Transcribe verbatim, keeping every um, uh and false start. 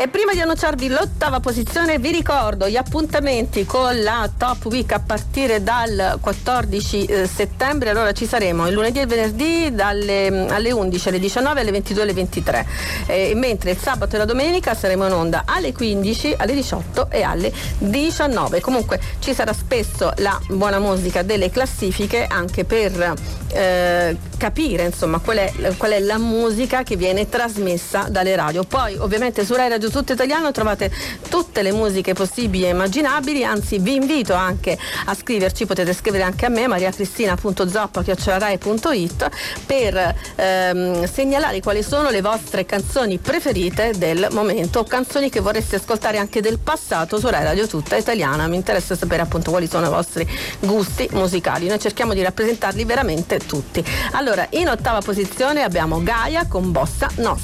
E prima di annunciarvi l'ottava posizione vi ricordo gli appuntamenti con la Top Week a partire dal quattordici eh, settembre. Allora ci saremo il lunedì e il venerdì dalle alle undici, alle diciannove, alle ventidue, alle ventitré, eh, mentre il sabato e la domenica saremo in onda alle quindici, alle diciotto e alle diciannove. Comunque ci sarà spesso la buona musica delle classifiche anche per eh, capire insomma qual è, qual è la musica che viene trasmessa dalle radio. Poi ovviamente su Rai Radio Tutto Italiano trovate tutte le musiche possibili e immaginabili, anzi vi invito anche a scriverci, potete scrivere anche a me mariacristina punto zoppa chiocciola rai punto it per ehm, segnalare quali sono le vostre canzoni preferite del momento o canzoni che vorreste ascoltare anche del passato su Rai Radio Tutta Italiana. Mi interessa sapere appunto quali sono i vostri gusti musicali, noi cerchiamo di rappresentarli veramente tutti. Allora, in ottava posizione abbiamo Gaia con Bossa Nostra.